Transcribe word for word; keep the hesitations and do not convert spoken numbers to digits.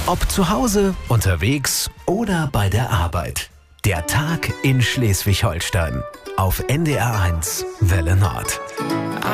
Ob zu Hause, unterwegs oder bei der Arbeit. Der Tag in Schleswig-Holstein. Auf N D R eins Welle Nord.